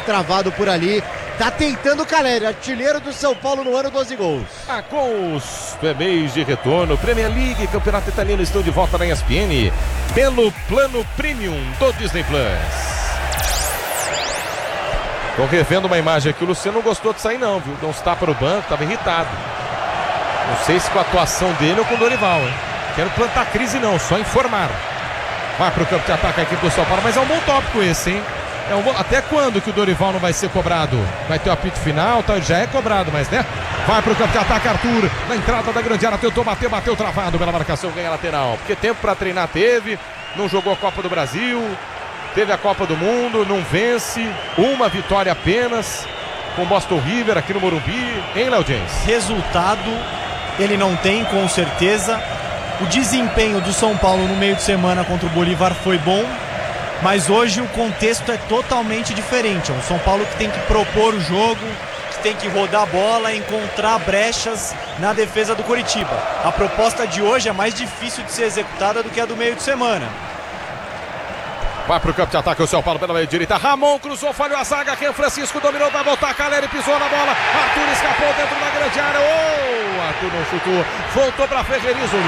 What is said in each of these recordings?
travado por ali. Tá tentando o Caleri, artilheiro do São Paulo no ano, 12 gols. Com os mês de retorno, Premier League, Campeonato Italiano estão de volta na ESPN, pelo plano Premium do Disney Plus. Tô revendo uma imagem aqui, o Luciano não gostou de sair não, viu? Deu uns tapas no banco, tava irritado. Não sei se com a atuação dele ou com o Dorival, hein? Quero plantar crise não, só informar. Vai pro campo de ataque a equipe do São Paulo, mas é um bom tópico esse, hein? Até quando que o Dorival não vai ser cobrado? Vai ter o apito final, tá? Já é cobrado, mas né? Vai pro campo de ataque Arthur, na entrada da grande área, tentou bater, bateu travado pela marcação, ganha lateral. Porque tempo pra treinar teve, não jogou a Copa do Brasil, teve a Copa do Mundo, não vence, uma vitória apenas com o Boston River aqui no Morumbi, hein, Léo James? Resultado ele não tem, com certeza. O desempenho do São Paulo no meio de semana contra o Bolívar foi bom, mas hoje o contexto é totalmente diferente. É um São Paulo que tem que propor o jogo, que tem que rodar a bola, encontrar brechas na defesa do Coritiba. A proposta de hoje é mais difícil de ser executada do que a do meio de semana. Vai pro campo de ataque o São Paulo pela meia direita. Ramon cruzou, falhou a zaga. Quem? Francisco dominou, vai voltar. Caleri pisou na bola. Arthur escapou dentro da grande área. Arthur não chutou. Voltou pra Ferrerizolo.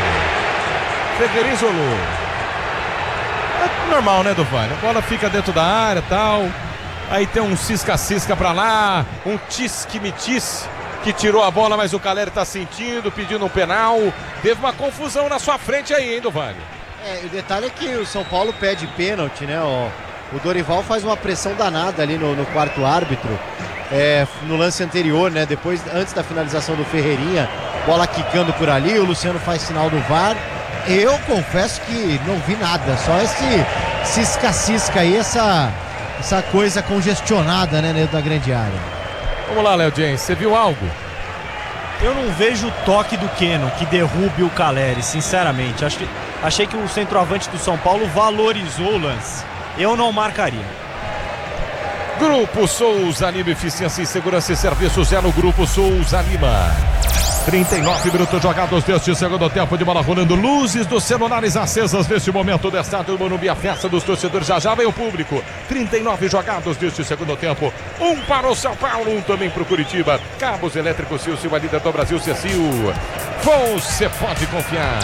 É normal, né, Duvani? A bola fica dentro da área e tal. Aí tem um cisca-cisca pra lá. Um tis-que-me-tis que tirou a bola, mas o Caleri tá sentindo, pedindo um penal. Teve uma confusão na sua frente aí, hein, Duvani? O detalhe é que o São Paulo pede pênalti, né? O Dorival faz uma pressão danada ali no quarto árbitro. No lance anterior, né? Antes da finalização do Ferreirinha, bola quicando por ali, o Luciano faz sinal do VAR. Eu confesso que não vi nada, só esse cisca-cisca aí, essa coisa congestionada, né, dentro da grande área. Vamos lá, Léo James, você viu algo? Eu não vejo o toque do Keno que derrube o Caleri, sinceramente. Achei que o centroavante do São Paulo valorizou o lance. Eu não marcaria. Grupo Souza Lima, eficiência em segurança e serviços é no Grupo Souza Lima. 39 minutos jogados deste segundo tempo, de bola rolando, luzes dos celulares acesas neste momento do estádio do Morumbi, a festa dos torcedores, já vem o público. 39 jogados deste segundo tempo, um para o São Paulo, um também para o Curitiba. Cabos Elétricos Silvio, a líder do Brasil, Cecil. Você pode confiar.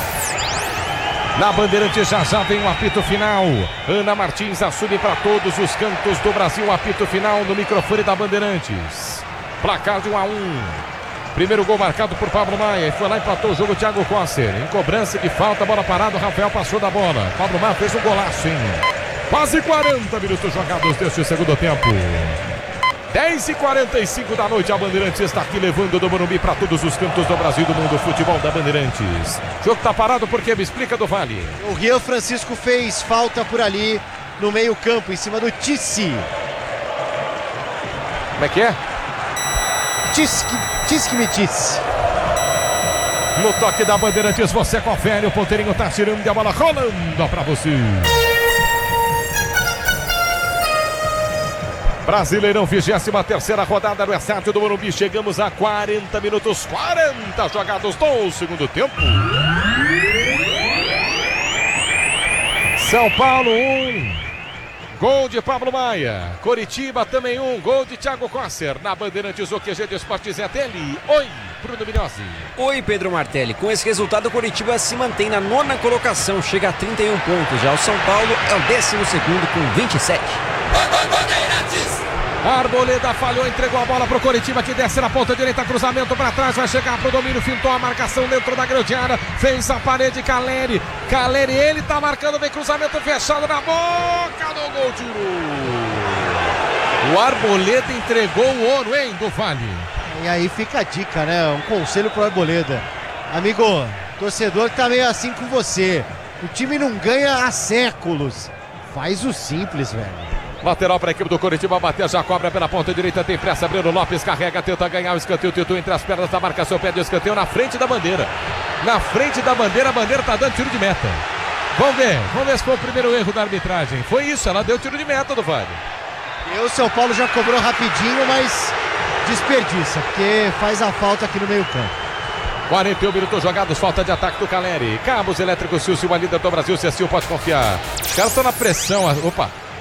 Na Bandeirantes já vem o apito final. Ana Martins assume para todos os cantos do Brasil o apito final no microfone da Bandeirantes. Placar de 1-1. Primeiro gol marcado por Pablo Maia. E foi lá e empatou o jogo Thiago Cosser. Em cobrança de falta, bola parada, o Rafael passou da bola. Pablo Maia fez um golaço, hein? Quase 40 minutos jogados deste segundo tempo. 10h45 da noite, a Bandeirantes está aqui levando do Morumbi para todos os cantos do Brasil e do mundo. Futebol da Bandeirantes. O jogo tá parado porque me explica, do Vale. O Rian Francisco fez falta por ali no meio campo, em cima do Tissi. Como é que é? Tisque-me-tis. No toque da Bandeirantes você confere, o ponteirinho tá tirando e a bola rolando pra você. Brasileirão, 23ª rodada no estádio do Morumbi. Chegamos a 40 minutos, 40 jogados do segundo tempo. São Paulo 1. Gol de Pablo Maia. Coritiba também 1. Gol de Thiago Cosser. Na Bandeirantes, o QG de Esportes é dele. Oi, Bruno Minozzi. Oi, Pedro Martelli. Com esse resultado, o Coritiba se mantém na 9ª colocação. Chega a 31 pontos. Já o São Paulo é o 12º com 27. Arboleda falhou, entregou a bola pro Coritiba, que desce na ponta direita, cruzamento para trás, vai chegar pro domínio, fintou a marcação dentro da grande área, fez a parede, Caleri, ele tá marcando, vem cruzamento fechado na boca do gol, tirou. O Arboleda entregou o ouro, hein, do Vale. E aí fica a dica, né, um conselho pro Arboleda. Amigo, torcedor tá meio assim com você, o time não ganha há séculos, faz o simples, velho. Lateral para a equipe do Coritiba, bater, já cobra pela ponta direita, tem pressa, Breno Lopes carrega, tenta ganhar o escanteio, tentou entre as pernas da marcação, pede o escanteio na frente da bandeira. Na frente da bandeira, a bandeira tá dando tiro de meta. Vamos ver se foi o primeiro erro da arbitragem. Foi isso, ela deu tiro de meta do Vale. E o São Paulo já cobrou rapidinho, mas desperdiça, porque faz a falta aqui no meio campo. 41 minutos jogados, falta de ataque do Caleri. Cabos Elétricos Silvio, a líder do Brasil, Cecil, pode confiar. Os caras estão na pressão, opa.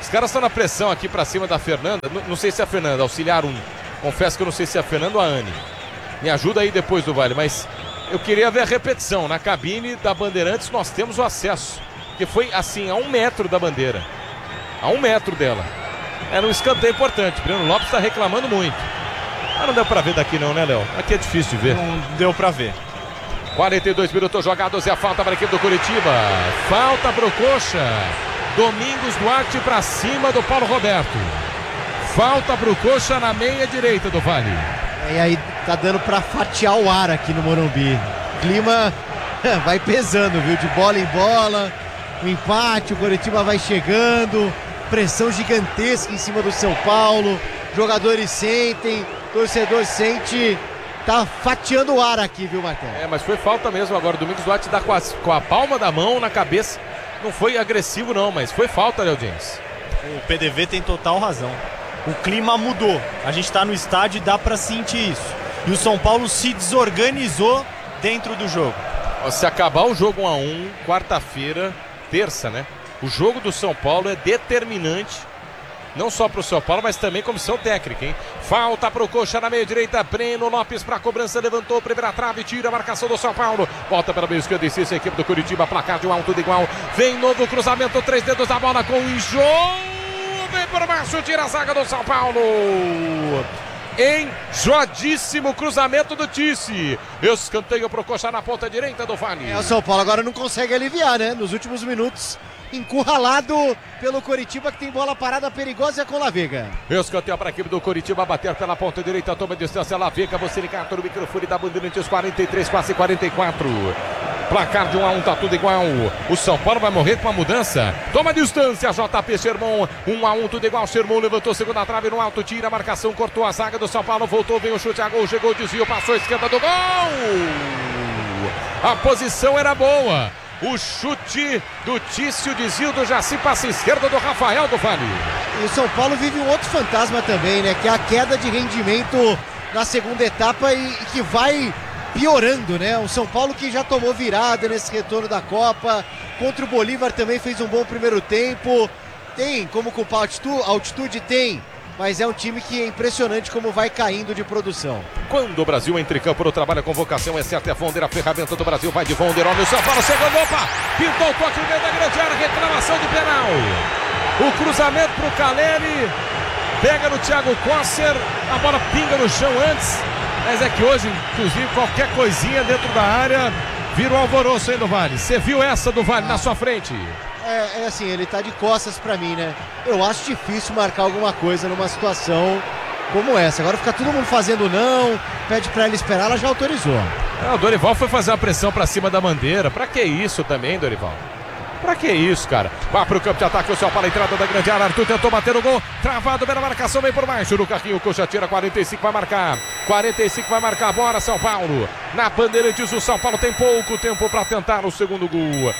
Os caras estão na pressão aqui pra cima da Fernanda. Não sei se é a Fernanda, auxiliar 1. Confesso que eu não sei se é a Fernanda ou a Anne. Me ajuda aí depois do Vale, mas eu queria ver a repetição. Na cabine da Bandeirantes nós temos o acesso, que foi assim, a 1 metro da bandeira. A 1 metro dela. Era um escanteio importante. Breno Lopes está reclamando muito. Mas não deu pra ver daqui não, né, Léo? Aqui é difícil de ver. Não deu pra ver. 42 minutos jogados e a falta para a equipe do Curitiba. Falta pro Coxa. Domingos Duarte pra cima do Paulo Roberto. Falta pro Coxa na meia direita do Vale. E aí tá dando pra fatiar o ar aqui no Morumbi. O clima vai pesando, viu? De bola em bola. O empate, o Curitiba vai chegando. Pressão gigantesca em cima do São Paulo. Jogadores sentem, torcedor sente. Tá fatiando o ar aqui, viu, Martelo? Mas foi falta mesmo agora. O Domingos Duarte dá com a palma da mão na cabeça. Não foi agressivo não, mas foi falta, Léo James. O PDV tem total razão. O clima mudou. A gente tá no estádio e dá pra sentir isso. E o São Paulo se desorganizou dentro do jogo. Se acabar o jogo 1-1, quarta-feira, terça, né? O jogo do São Paulo é determinante. Não só para o São Paulo, mas também comissão técnica, hein? Falta para o Coxa na meia direita. Breno Lopes para a cobrança, levantou, primeira trave, tira a marcação do São Paulo. Volta pela meia esquerda, insiste a equipe do Curitiba, placar de 1-1, tudo igual. Vem novo cruzamento, 3 dedos da bola com o Enjô. Vem por baixo, tira a zaga do São Paulo. Enjoadíssimo cruzamento do Tice. Escanteio para o Coxa na ponta direita do Vale. O São Paulo agora não consegue aliviar, né? Nos últimos minutos. Encurralado pelo Coritiba, que tem bola parada perigosa com La Vega. Escanteio para a equipe do Coritiba, bater pela ponta direita, toma distância, La Vega, você ligado no microfone da Bandeirantes, 43, quase 44. Placar de 1-1, tá tudo igual. O São Paulo vai morrer com a mudança. Toma distância, JP Sherman, 1-1, tudo igual. Sherman levantou segunda trave no alto, tira a marcação, cortou a zaga do São Paulo, voltou, vem o chute a gol, chegou, desvio, passou a esquerda do gol. A posição era boa. O chute do Tício, desvio do Jaci, passa esquerda do Rafael do Vale. E o São Paulo vive um outro fantasma também, né? Que é a queda de rendimento na segunda etapa e que vai piorando, né? O São Paulo que já tomou virada nesse retorno da Copa. Contra o Bolívar também fez um bom primeiro tempo. Tem como culpar a altitude? Tem. Mas é um time que é impressionante como vai caindo de produção. Quando o Brasil entra em campo no trabalho, a convocação é certa, é Vonder, a ferramenta do Brasil, vai de Vonder, olha o São Paulo chegando, opa, pintou o toque no meio da grande área, reclamação de penal. O cruzamento para o Caleri, pega no Thiago Kosser, a bola pinga no chão antes, mas é que hoje, inclusive, qualquer coisinha dentro da área, vira um alvoroço aí do Vale. Você viu essa do Vale na sua frente? É assim, ele tá de costas pra mim, né? Eu acho difícil marcar alguma coisa numa situação como essa. Agora fica todo mundo fazendo não, pede pra ela esperar, ela já autorizou. O Dorival foi fazer uma pressão pra cima da bandeira. Pra que isso também, Dorival? Pra que isso, cara? Vai pro campo de ataque, o São Paulo, entrada da grande área. Arthur tentou bater no gol, travado pela marcação, vem por baixo no carrinho. O Coxa tira, 45 vai marcar. 45 vai marcar, bora São Paulo. Na Bandeirantes, o São Paulo tem pouco tempo pra tentar o segundo gol.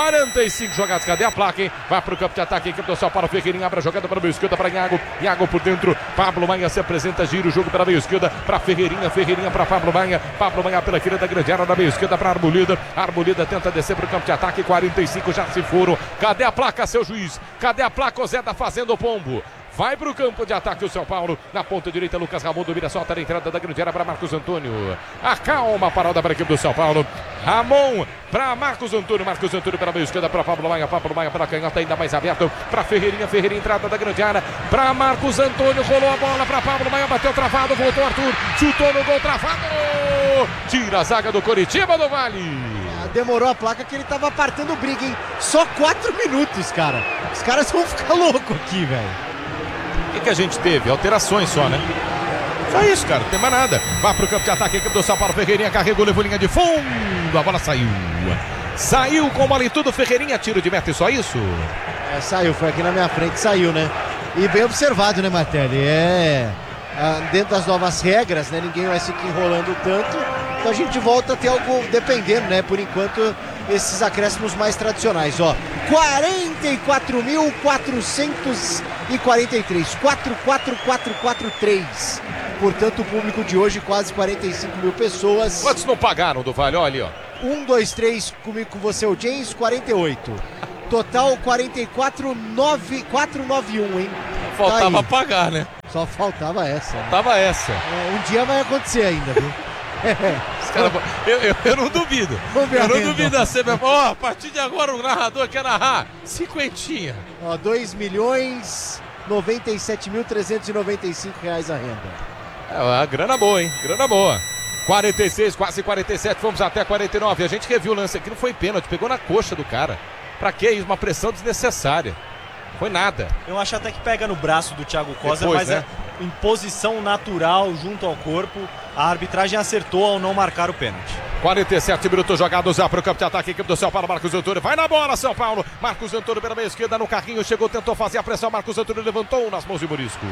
45 jogadas, cadê a placa, hein? Vai pro campo de ataque, a equipe do São Paulo, Ferreirinha abre a jogada para o meio esquerda, para Iago, Iago por dentro, Pablo Maia se apresenta, gira o jogo pela meio esquerda, para Ferreirinha, Ferreirinha para Pablo Maia pela esquerda da grande área, na meio esquerda para Arboleda, Arboleda tenta descer pro campo de ataque, 45 já se foram, cadê a placa, seu juiz? Cadê a placa, o Zé tá fazendo o pombo? Vai para o campo de ataque o São Paulo. Na ponta direita, Lucas Ramon domina, solta na entrada da grande área para Marcos Antônio. Acalma a parada para a equipe do São Paulo. Ramon para Marcos Antônio. Marcos Antônio pela meia esquerda para Pablo Maia pela canhota ainda mais aberto. Para Ferreirinha, Ferreirinha entrada da grande área. Para Marcos Antônio, rolou a bola para Pablo Maia, bateu travado, voltou Arthur. Chutou no gol, travado. Tira a zaga do Coritiba do Vale. Demorou a placa que ele tava apartando briga, hein? Só 4 minutos, cara. Os caras vão ficar loucos aqui, velho. O que a gente teve? Alterações só, né? Só isso, cara, não tem mais nada. Vai pro campo de ataque, a equipe do São Paulo, Ferreirinha carregou, levou linha de fundo, a bola saiu. Saiu com bola e tudo, Ferreirinha, tiro de meta e só isso? Saiu, foi aqui na minha frente, saiu, né? E bem observado, né, Martelli? Dentro das novas regras, né? Ninguém vai ficar enrolando tanto. Então a gente volta a ter algo dependendo, né? Por enquanto, esses acréscimos mais tradicionais, ó. 44.443. 44443. Portanto, o público de hoje, quase 45 mil pessoas. Quantos não pagaram do Vale? Olha ali, ó. 1, 2, 3, comigo com você, o James, 48. Total 44,491, hein? Faltava pagar, né? Só faltava essa. Né? Faltava essa. Um dia vai acontecer ainda, viu? Cara, eu não duvido. Eu não duvido a CBF. A partir de agora o narrador quer narrar 50. 2.097.395 reais a renda. A grana boa, hein? Grana boa. 46, quase 47, fomos até 49. A gente reviu o lance aqui, não foi pênalti, pegou na coxa do cara. Pra que isso? Uma pressão desnecessária. Foi nada. Eu acho até que pega no braço do Thiago Costa, depois, mas né? é em posição natural junto ao corpo. A arbitragem acertou ao não marcar o pênalti. 47 minutos jogados já para o campo de ataque. Equipe do São Paulo, Marcos Antônio. Vai na bola, São Paulo. Marcos Antônio pela meia esquerda no carrinho. Chegou, tentou fazer a pressão. Marcos Antônio levantou nas mãos de Morisco.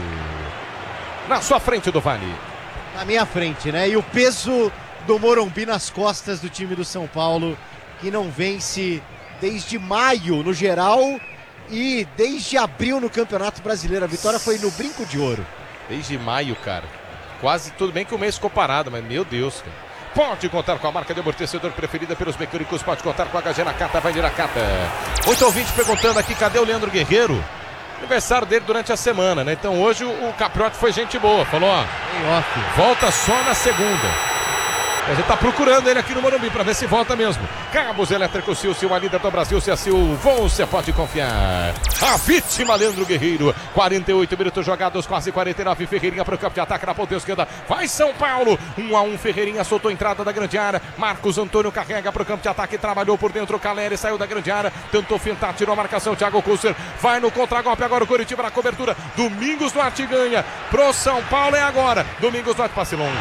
Na sua frente do Vale. Na minha frente, né? E o peso do Morumbi nas costas do time do São Paulo, que não vence desde maio no geral e desde abril no Campeonato Brasileiro. A vitória foi no brinco de ouro. Desde maio, cara. Quase tudo bem que o mês ficou parado, mas meu Deus, cara. Pode contar com a marca de amortecedor preferida pelos mecânicos, pode contar com a HG Nakata, vai de Nakata. Muito ouvinte perguntando aqui, cadê o Leandro Guerreiro? Aniversário dele durante a semana, né? Então hoje o Capriotti foi gente boa, falou, ó, volta só na segunda. A gente tá procurando ele aqui no Morumbi pra ver se volta mesmo. Cabos Elétricos Sil, a líder do Brasil, se a Sil, você pode confiar. A vítima, Leandro Guerreiro. 48 minutos jogados, quase 49. Ferreirinha pro campo de ataque na ponta esquerda. Vai São Paulo. 1-1, Ferreirinha soltou a entrada da grande área. Marcos Antônio carrega pro campo de ataque, trabalhou por dentro. Caleri saiu da grande área, tentou fintar, tirou a marcação. Thiago Kusser vai no contragolpe agora. O Coritiba na cobertura. Domingos Duarte ganha. Pro São Paulo é agora. Domingos Duarte, passe longo.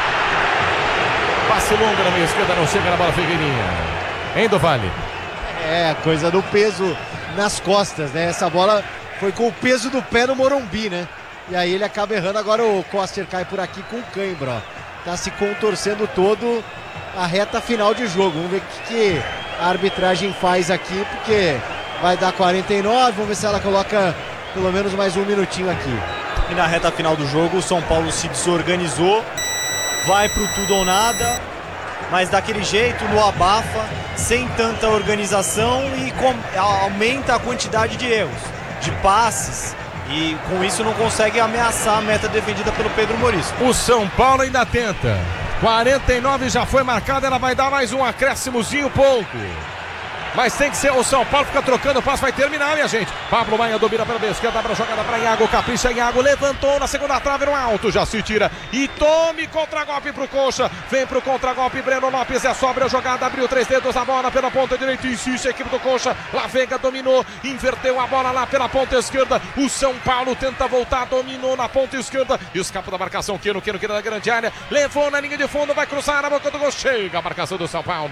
Passe longo na meia esquerda, não chega na bola, Ferreirinha. Hein, do Vale? É, coisa do peso nas costas, né? Essa bola foi com o peso do pé no Morumbi, né? E aí ele acaba errando, agora o Coster cai por aqui com o cãibra, ó. Tá se contorcendo todo a reta final de jogo. Vamos ver o que a arbitragem faz aqui, porque vai dar 49, vamos ver se ela coloca pelo menos mais um minutinho aqui. E na reta final do jogo, o São Paulo se desorganizou. Vai pro tudo ou nada, mas daquele jeito, no abafa, sem tanta organização e aumenta a quantidade de erros, de passes, e com isso não consegue ameaçar a meta defendida pelo Pedro Morisco. O São Paulo ainda tenta. 49 já foi marcado, ela vai dar mais um acréscimozinho pouco. Mas tem que ser o São Paulo, fica trocando o passo, vai terminar, minha gente. Pablo Maia domina pela esquerda, para a jogada para Iago, capricha Iago, levantou na segunda trave no alto, já se tira e tome contra-golpe pro Coxa, vem pro contra-golpe, Breno Lopes, é sobre a jogada, abriu 3 dedos, a bola pela ponta direita, insiste a equipe do Coxa, La Vega dominou, inverteu a bola lá pela ponta esquerda, o São Paulo tenta voltar, dominou na ponta esquerda, escapa da marcação, Quino da grande área, levou na linha de fundo, vai cruzar na boca do gol, chega a marcação do São Paulo,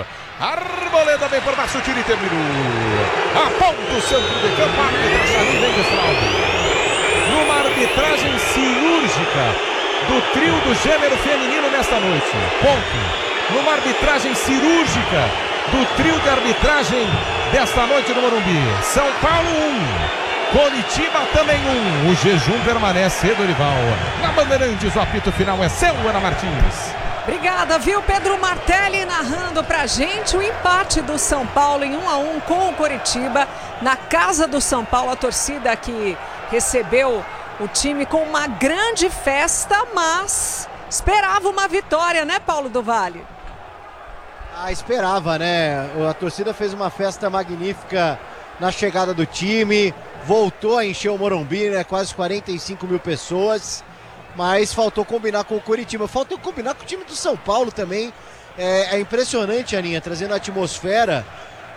Arboleda vem por baixo, tira e terminou. Aponta o centro de campo, arbitragem vem de fraude. Numa arbitragem cirúrgica do trio do gênero feminino nesta noite. Ponto. Numa arbitragem cirúrgica do trio de arbitragem desta noite no Morumbi. São Paulo 1. Coritiba também 1. O jejum permanece, Dorival. Na Bandeirantes, o apito final é seu, Ana Martins. Obrigada, viu? Pedro Martelli narrando pra gente o empate do São Paulo em 1-1 com o Coritiba. Na casa do São Paulo, a torcida que recebeu o time com uma grande festa, mas esperava uma vitória, né, Paulo do Vale? Esperava, né? A torcida fez uma festa magnífica na chegada do time, voltou a encher o Morumbi, né? Quase 45 mil pessoas. Mas faltou combinar com o Coritiba, faltou combinar com o time do São Paulo também. É impressionante, Aninha, trazendo a atmosfera,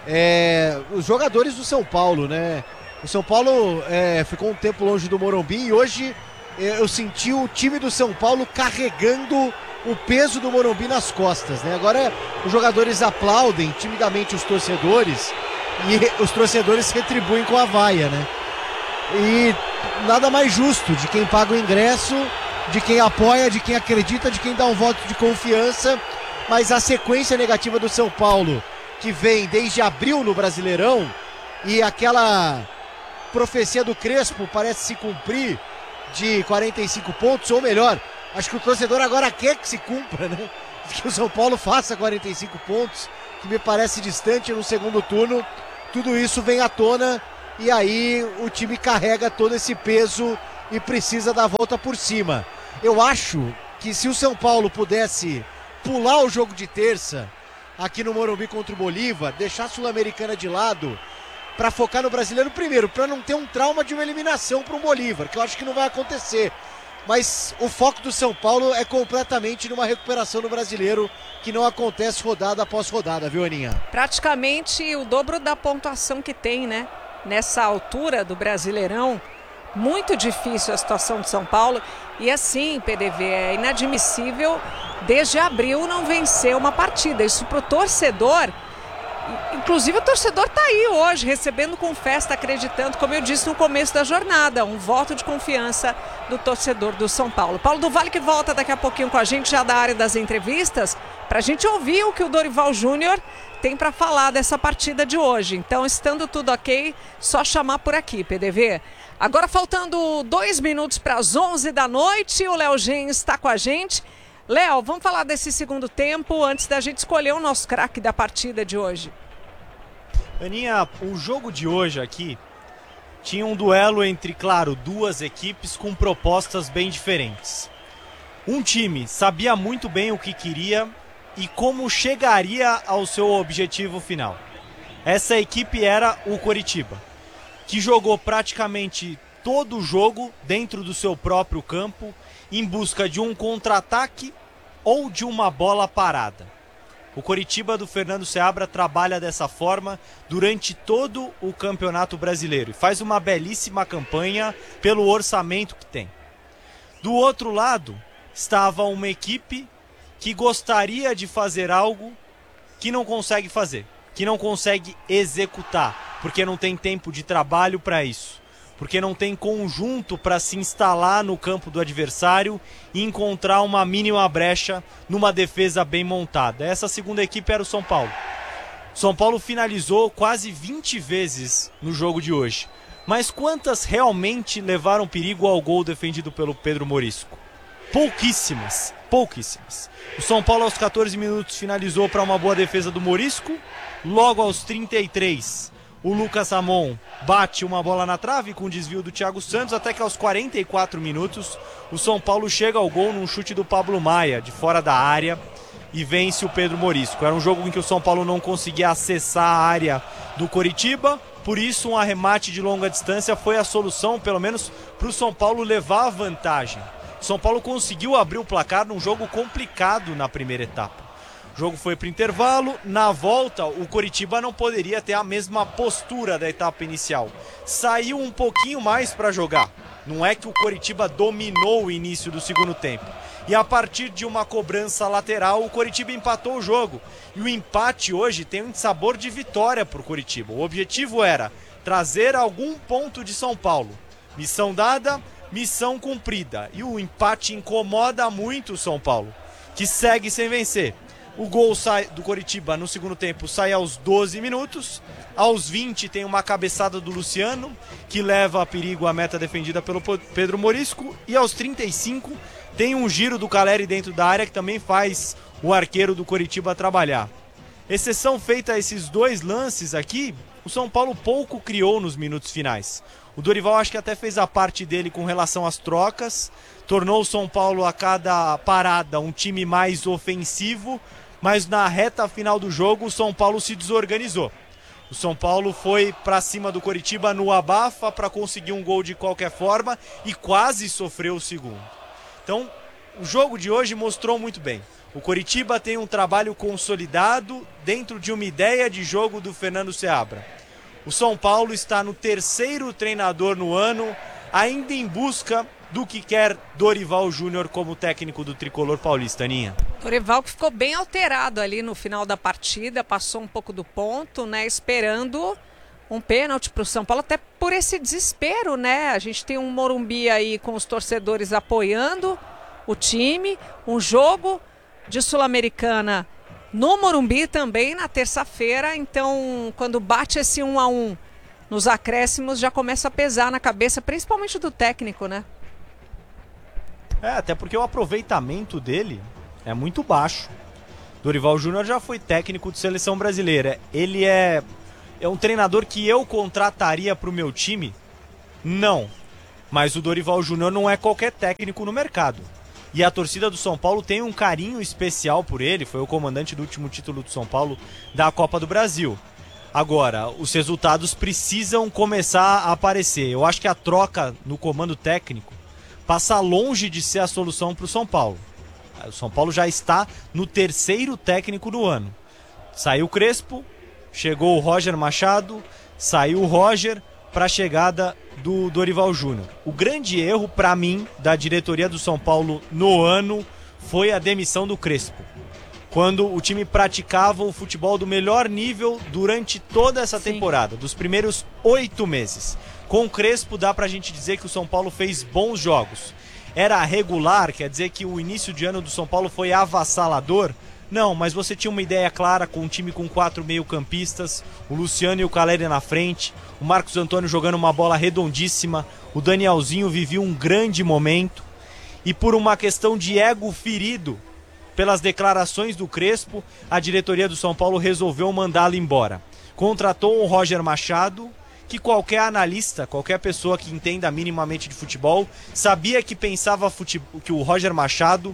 os jogadores do São Paulo, né? O São Paulo ficou um tempo longe do Morumbi e hoje eu senti o time do São Paulo carregando o peso do Morumbi nas costas, né? Agora os jogadores aplaudem timidamente os torcedores e os torcedores retribuem com a vaia, né? E nada mais justo de quem paga o ingresso, de quem apoia, de quem acredita, de quem dá um voto de confiança, mas a sequência negativa do São Paulo, que vem desde abril no Brasileirão, e aquela profecia do Crespo parece se cumprir de 45 pontos, ou melhor, acho que o torcedor agora quer que se cumpra, né? Que o São Paulo faça 45 pontos, que me parece distante no segundo turno. tudo isso vem à tona e aí o time carrega todo esse peso e precisa dar a volta por cima. Eu acho que se o São Paulo pudesse pular o jogo de terça aqui no Morumbi contra o Bolívar, deixar a Sul-Americana de lado para focar no Brasileiro primeiro, para não ter um trauma de uma eliminação para um Bolívar, que eu acho que não vai acontecer. Mas o foco do São Paulo é completamente numa recuperação do Brasileiro, que não acontece rodada após rodada, viu, Aninha? Praticamente o dobro da pontuação que tem, né? Nessa altura do Brasileirão. Muito difícil a situação de São Paulo. E assim, PDV, é inadmissível desde abril não vencer uma partida. Isso pro torcedor. Inclusive o torcedor está aí hoje, recebendo com festa, acreditando, como eu disse no começo da jornada, um voto de confiança do torcedor do São Paulo. Paulo do Vale que volta daqui a pouquinho com a gente, já da área das entrevistas, para a gente ouvir o que o Dorival Júnior tem para falar dessa partida de hoje. Então, estando tudo ok, só chamar por aqui, PDV. Agora, faltando 2 minutos para as 11 da noite, o Léo Gen está com a gente. Léo, vamos falar desse segundo tempo antes da gente escolher o nosso craque da partida de hoje. Aninha, o jogo de hoje aqui tinha um duelo entre, claro, duas equipes com propostas bem diferentes. Um time sabia muito bem o que queria e como chegaria ao seu objetivo final. Essa equipe era o Coritiba, que jogou praticamente todo o jogo dentro do seu próprio campo, em busca de um contra-ataque ou de uma bola parada. O Coritiba do Fernando Seabra trabalha dessa forma durante todo o Campeonato Brasileiro e faz uma belíssima campanha pelo orçamento que tem. Do outro lado, estava uma equipe que gostaria de fazer algo que não consegue fazer, que não consegue executar, porque não tem tempo de trabalho para isso. Porque não tem conjunto para se instalar no campo do adversário e encontrar uma mínima brecha numa defesa bem montada. Essa segunda equipe era o São Paulo. São Paulo finalizou quase 20 vezes no jogo de hoje. Mas quantas realmente levaram perigo ao gol defendido pelo Pedro Morisco? Pouquíssimas, pouquíssimas. O São Paulo aos 14 minutos finalizou para uma boa defesa do Morisco. Logo aos 33, o Lucas Ramon bate uma bola na trave com o desvio do Thiago Santos, até que aos 44 minutos o São Paulo chega ao gol num chute do Pablo Maia, de fora da área, e vence o Pedro Morisco. Era um jogo em que o São Paulo não conseguia acessar a área do Coritiba, por isso um arremate de longa distância foi a solução, pelo menos para o São Paulo levar a vantagem. O São Paulo conseguiu abrir o placar num jogo complicado na primeira etapa. O jogo foi para o intervalo, na volta o Coritiba não poderia ter a mesma postura da etapa inicial. Saiu um pouquinho mais para jogar, não é que o Coritiba dominou o início do segundo tempo. E a partir de uma cobrança lateral, o Coritiba empatou o jogo. E o empate hoje tem um sabor de vitória para o Coritiba. O objetivo era trazer algum ponto de São Paulo. Missão dada, missão cumprida. E o empate incomoda muito o São Paulo, que segue sem vencer. O gol do Coritiba no segundo tempo sai aos 12 minutos. Aos 20 tem uma cabeçada do Luciano, que leva a perigo a meta defendida pelo Pedro Morisco. E aos 35 tem um giro do Caleri dentro da área, que também faz o arqueiro do Coritiba trabalhar. Exceção feita a esses dois lances aqui, o São Paulo pouco criou nos minutos finais. O Dorival acho que até fez a parte dele com relação às trocas, tornou o São Paulo a cada parada um time mais ofensivo, mas na reta final do jogo o São Paulo se desorganizou. O São Paulo foi para cima do Coritiba no abafa para conseguir um gol de qualquer forma e quase sofreu o segundo. Então, o jogo de hoje mostrou muito bem. O Coritiba tem um trabalho consolidado dentro de uma ideia de jogo do Fernando Seabra. O São Paulo está no terceiro treinador no ano, ainda em busca do que quer Dorival Júnior como técnico do tricolor paulista, Aninha. Dorival que ficou bem alterado ali no final da partida, passou um pouco do ponto, né, esperando um pênalti para o São Paulo, até por esse desespero, né? A gente tem um Morumbi aí com os torcedores apoiando o time, um jogo de Sul-Americana no Morumbi também na terça-feira, então quando bate esse 1-1 nos acréscimos já começa a pesar na cabeça, principalmente do técnico, né? Até porque o aproveitamento dele é muito baixo. Dorival Júnior já foi técnico de seleção brasileira. Ele é É um treinador que eu contrataria para o meu time? Não. Mas o Dorival Júnior não é qualquer técnico no mercado. E a torcida do São Paulo tem um carinho especial por ele. Foi o comandante do último título do São Paulo da Copa do Brasil. Agora, os resultados precisam começar a aparecer. Eu acho que a troca no comando técnico passa longe de ser a solução para o São Paulo. O São Paulo já está no 3º técnico do ano. Saiu o Crespo, chegou o Roger Machado, saiu o Roger para a chegada do Dorival Júnior. O grande erro, para mim, da diretoria do São Paulo no ano foi a demissão do Crespo. Quando o time praticava o futebol do melhor nível durante toda essa temporada, dos primeiros 8 meses. Com o Crespo dá pra gente dizer que o São Paulo fez bons jogos. Era regular, quer dizer que o início de ano do São Paulo foi avassalador? Não, mas você tinha uma ideia clara com um time com 4 meio-campistas, o Luciano e o Caleri na frente, o Marcos Antônio jogando uma bola redondíssima, o Danielzinho vivia um grande momento, e por uma questão de ego ferido pelas declarações do Crespo, a diretoria do São Paulo resolveu mandá-lo embora. Contratou o Roger Machado, que qualquer analista, qualquer pessoa que entenda minimamente de futebol, sabia que pensava que o Roger Machado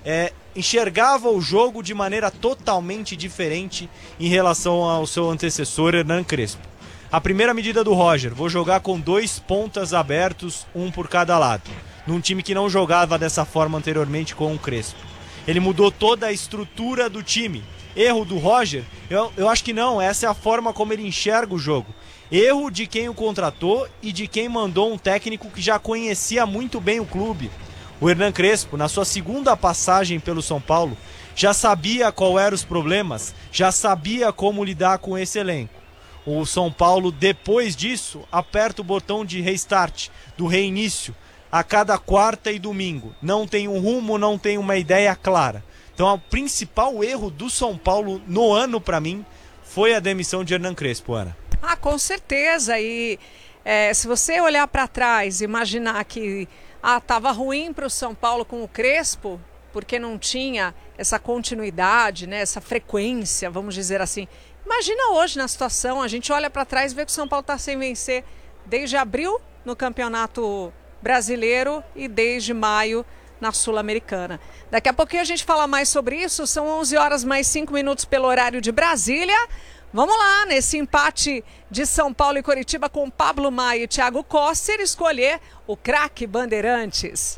enxergava o jogo de maneira totalmente diferente em relação ao seu antecessor, Hernan Crespo. A primeira medida do Roger, vou jogar com 2 pontas abertos, um por cada lado, num time que não jogava dessa forma anteriormente com o Crespo. Ele mudou toda a estrutura do time. Erro do Roger? Eu acho que não, essa é a forma como ele enxerga o jogo. Erro de quem o contratou e de quem mandou um técnico que já conhecia muito bem o clube. O Hernan Crespo, na sua segunda passagem pelo São Paulo, já sabia qual eram os problemas, já sabia como lidar com esse elenco. O São Paulo, depois disso, aperta o botão de restart, do reinício, a cada quarta e domingo. Não tem um rumo, não tem uma ideia clara. Então, o principal erro do São Paulo no ano, para mim, foi a demissão de Hernan Crespo, Ana. Ah, com certeza. E se você olhar para trás, imaginar que estava ruim para o São Paulo com o Crespo, porque não tinha essa continuidade, né, essa frequência, vamos dizer assim. Imagina hoje na situação, a gente olha para trás e vê que o São Paulo está sem vencer desde abril no Campeonato Brasileiro e desde maio na Sul-Americana. Daqui a pouquinho a gente fala mais sobre isso, são 11 horas mais 5 minutos pelo horário de Brasília. Vamos lá, nesse empate de São Paulo e Coritiba com Pablo Maia e Thiago Kosser, escolher o craque Bandeirantes.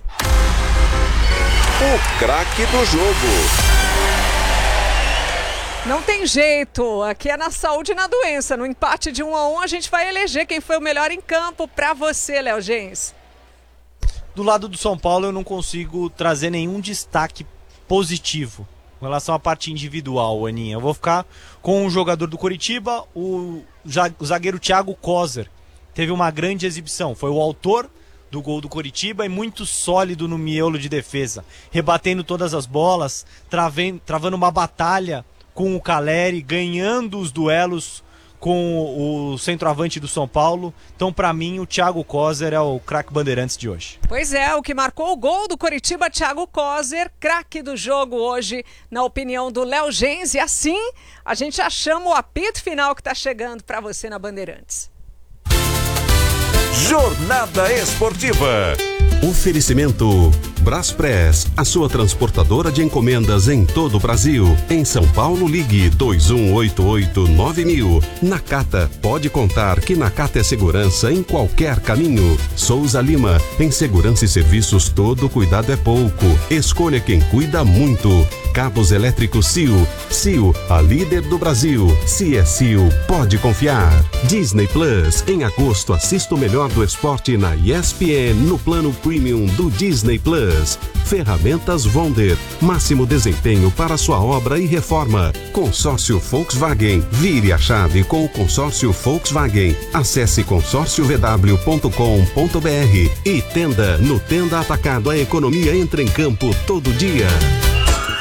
O craque do jogo. Não tem jeito, aqui é na saúde e na doença. No empate de 1-1 a gente vai eleger quem foi o melhor em campo para você, Léo Gens. Do lado do São Paulo eu não consigo trazer nenhum destaque positivo com relação à parte individual, Aninha. Eu vou ficar com um jogador do Coritiba, o zagueiro Thiago Kosser. Teve uma grande exibição, foi o autor do gol do Coritiba e muito sólido no miolo de defesa, rebatendo todas as bolas, travando uma batalha com o Caleri, ganhando os duelos com o centroavante do São Paulo. Então, para mim, o Thiago Kosser é o craque Bandeirantes de hoje. Pois é, o que marcou o gol do Coritiba, Thiago Kosser, craque do jogo hoje, na opinião do Léo Gens. E assim, a gente já chama o apito final que está chegando para você na Bandeirantes. Jornada Esportiva. Oferecimento Braspress, a sua transportadora de encomendas em todo o Brasil. Em São Paulo, ligue 2188-9000. Nakata, pode contar que Nakata é segurança em qualquer caminho. Souza Lima, em segurança e serviços todo cuidado é pouco. Escolha quem cuida muito. Cabos elétricos Sil. Sil, a líder do Brasil. Se é Sil, pode confiar. Disney Plus, em agosto assista o melhor do esporte na ESPN no plano Premium do Disney Plus. Ferramentas Wonder, máximo desempenho para sua obra e reforma. Consórcio Volkswagen, vire a chave com o consórcio Volkswagen. Acesse consórciovw.com.br e Tenda, no Tenda Atacado a economia entra em campo todo dia.